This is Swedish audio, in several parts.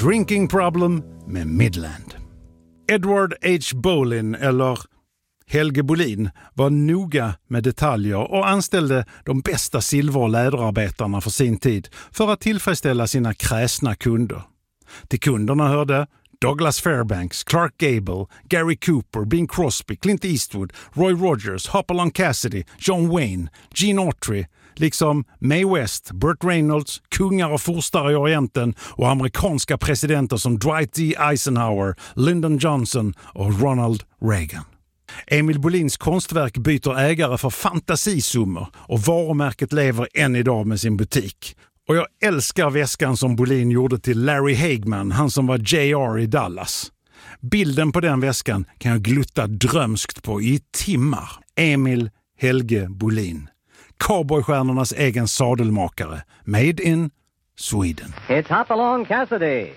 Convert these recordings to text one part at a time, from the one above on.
Drinking Problem med Midland. Edward H. Boleyn, eller Helge Bolin, var noga med detaljer och anställde de bästa silver- och läderarbetarna för sin tid för att tillfredsställa sina kräsna kunder. Till kunderna hörde Douglas Fairbanks, Clark Gable, Gary Cooper, Bing Crosby, Clint Eastwood, Roy Rogers, Hopalong Cassidy, John Wayne, Gene Autry, liksom Mae West, Burt Reynolds, kungar och furstar i Orienten och amerikanska presidenter som Dwight D. Eisenhower, Lyndon Johnson och Ronald Reagan. Emil Bolins konstverk byter ägare för fantasisummor och varumärket lever än idag med sin butik. Och jag älskar väskan som Bolin gjorde till Larry Hagman, han som var JR i Dallas. Bilden på den väskan kan jag glutta drömskt på i timmar. Emil Helge Bolin. Cowboystjärnornas egen sadelmakare. Made in Sweden. It's Hopalong Cassidy.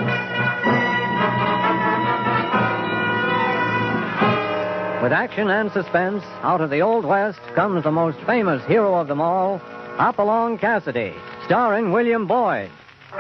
With action and suspense, out of the Old West comes the most famous hero of them all, Hopalong Cassidy, starring William Boyd.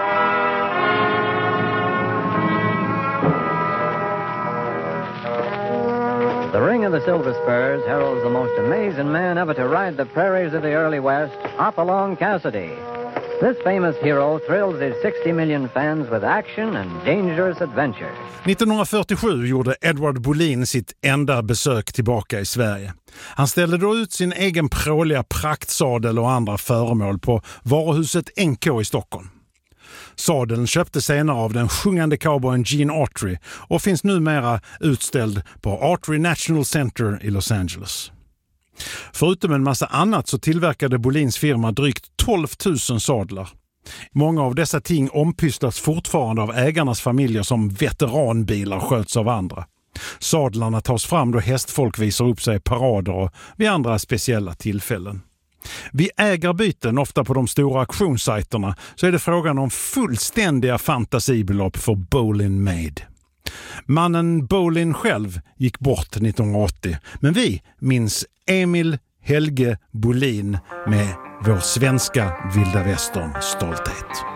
The ring of the Silver Spurs heralds the most amazing man ever to ride the prairies of the early West, Hopalong Cassidy. This famous hero thrills his 60 million fans with action and dangerous adventure. 1947 gjorde Edward Bolin sitt enda besök tillbaka i Sverige. Han ställde då ut sin egen pråliga praktsadel och andra föremål på varuhuset NK i Stockholm. Sadeln köpte senare av den sjungande cowboyen Gene Autry och finns numera utställd på Autry National Center i Los Angeles. Förutom en massa annat så tillverkade Bolins firma drygt 12 000 sadlar. Många av dessa ting ompystlas fortfarande av ägarnas familjer som veteranbilar sköts av andra. Sadlarna tas fram då hästfolk visar upp sig i parader och vid andra speciella tillfällen. Vid ägarbyten, ofta på de stora auktionssajterna, så är det frågan om fullständiga fantasibelopp för Bolin Made. Mannen Bolin själv gick bort 1980, men vi minns Emil Helge Bolin med vår svenska vilda västern stolthet.